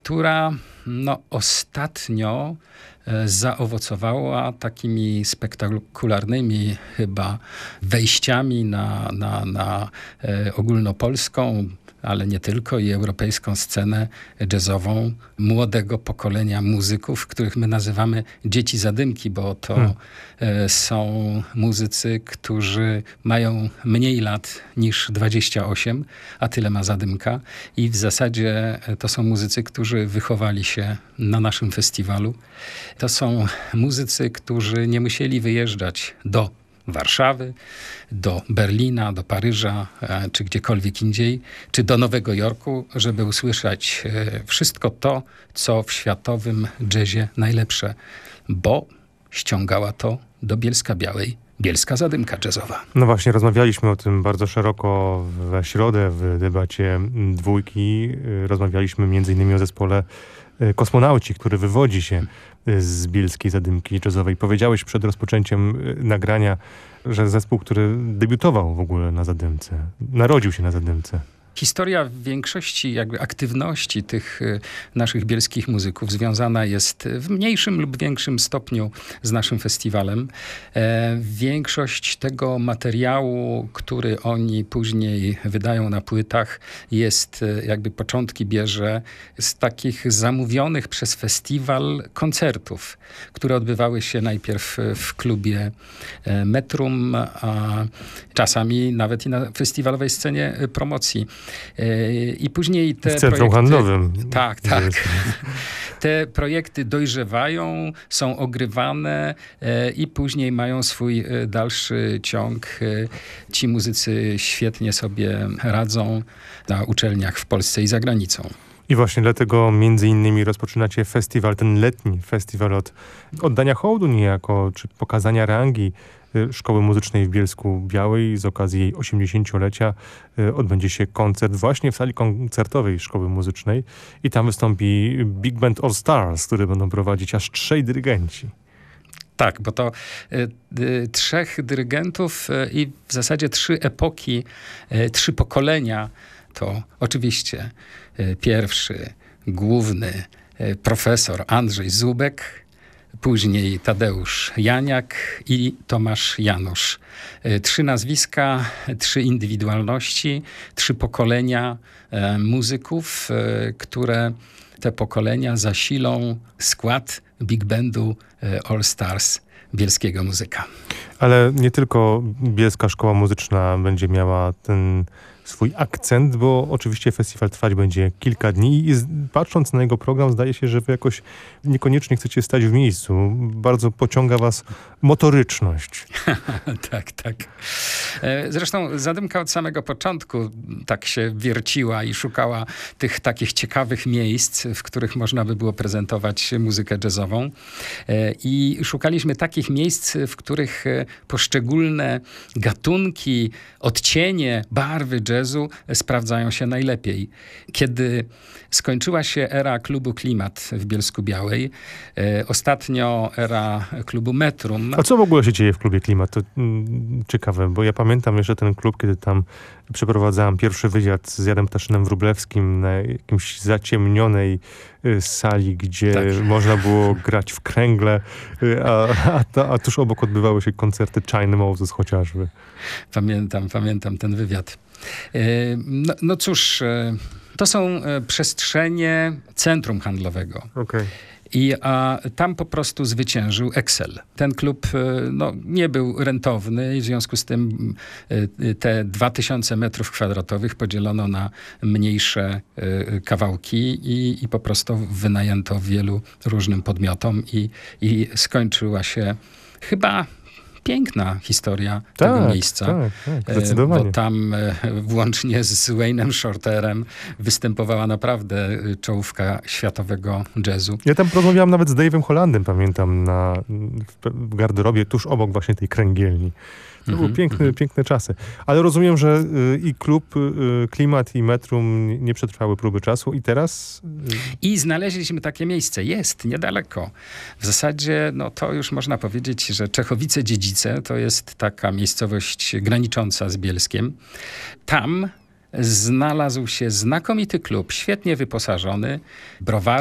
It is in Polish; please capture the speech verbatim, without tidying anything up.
która no, ostatnio e, zaowocowała takimi spektakularnymi chyba wejściami na, na, na e, ogólnopolską, ale nie tylko, i europejską scenę jazzową młodego pokolenia muzyków, których my nazywamy dzieci zadymki, bo to hmm. e, są muzycy, którzy mają mniej lat niż dwadzieścia osiem, a tyle ma zadymka. I w zasadzie to są muzycy, którzy wychowali się na naszym festiwalu. To są muzycy, którzy nie musieli wyjeżdżać do Warszawy, do Berlina, do Paryża, e, czy gdziekolwiek indziej, czy do Nowego Jorku, żeby usłyszeć e, wszystko to, co w światowym jazzie najlepsze, bo ściągała to do Bielska-Białej Bielska Zadymka Jazzowa. No właśnie, rozmawialiśmy o tym bardzo szeroko we środę w debacie dwójki. Rozmawialiśmy między innymi o zespole Kosmonauci, który wywodzi się z Bielskiej Zadymki Jazzowej. Powiedziałeś przed rozpoczęciem nagrania, że zespół, który debiutował w ogóle na Zadymce, narodził się na Zadymce. Historia większości jakby aktywności tych naszych bielskich muzyków związana jest w mniejszym lub większym stopniu z naszym festiwalem. E, większość tego materiału, który oni później wydają na płytach, jest jakby początki bierze z takich zamówionych przez festiwal koncertów, które odbywały się najpierw w klubie Metrum, a czasami nawet i na festiwalowej scenie promocji. I później te w centrum projekty, handlowym. Tak, tak. Te projekty dojrzewają, są ogrywane i później mają swój dalszy ciąg. Ci muzycy świetnie sobie radzą na uczelniach w Polsce i za granicą. I właśnie dlatego między innymi rozpoczynacie festiwal, ten letni festiwal od oddania hołdu niejako, czy pokazania rangi Szkoły Muzycznej w Bielsku Białej. Z okazji jej osiemdziesięciolecia odbędzie się koncert właśnie w sali koncertowej Szkoły Muzycznej i tam wystąpi Big Band All Stars, które będą prowadzić aż trzej dyrygenci. Tak, bo to y, y, trzech dyrygentów y, i w zasadzie trzy epoki, y, trzy pokolenia. To oczywiście y, pierwszy, główny y, profesor Andrzej Zubek, później Tadeusz Janiak i Tomasz Janusz. Trzy nazwiska, trzy indywidualności, trzy pokolenia e, muzyków, e, które te pokolenia zasilą skład Big Bandu e, All Stars bielskiego muzyka. Ale nie tylko Bielska Szkoła Muzyczna będzie miała ten swój akcent, bo oczywiście festiwal trwać będzie kilka dni i z, patrząc na jego program zdaje się, że wy jakoś niekoniecznie chcecie stać w miejscu. Bardzo pociąga was motoryczność. Tak, tak. Zresztą Zadymka od samego początku tak się wierciła i szukała tych takich ciekawych miejsc, w których można by było prezentować muzykę jazzową. I szukaliśmy takich miejsc, w których poszczególne gatunki, odcienie, barwy jazzu sprawdzają się najlepiej. Kiedy skończyła się era klubu Klimat w Bielsku-Białej, e, ostatnio era klubu Metrum. A co w ogóle się dzieje w klubie Klimat? To mm, ciekawe, bo ja pamiętam jeszcze ten klub, kiedy tam przeprowadzałem pierwszy wywiad z Janem Ptaszynem Wróblewskim na jakimś zaciemnionej y, sali, gdzie tak. można było grać w kręgle, y, a, a, a tuż obok odbywały się koncerty China Moses chociażby. Pamiętam, pamiętam ten wywiad. No, no cóż, to są przestrzenie centrum handlowego. Okay. I a, tam po prostu zwyciężył Excel. Ten klub no, nie był rentowny i w związku z tym te dwa tysiące metrów kwadratowych podzielono na mniejsze y, kawałki i, i po prostu wynajęto wielu różnym podmiotom i, i skończyła się chyba piękna historia tak, tego miejsca, tak, tak, zdecydowanie. Bo tam włącznie z Wayne'em Shorterem występowała naprawdę czołówka światowego jazzu. Ja tam rozmawiałam nawet z Dave'em Hollandem, pamiętam, na, w garderobie tuż obok właśnie tej kręgielni. To mm-hmm, były piękne, mm-hmm. piękne czasy. Ale rozumiem, że y, i klub, y, Klimat i Metrum nie przetrwały próby czasu i teraz... Y... I znaleźliśmy takie miejsce. Jest, niedaleko. W zasadzie, no to już można powiedzieć, że Czechowice-Dziedzice to jest taka miejscowość granicząca z Bielskiem. Tam znalazł się znakomity klub, świetnie wyposażony, browar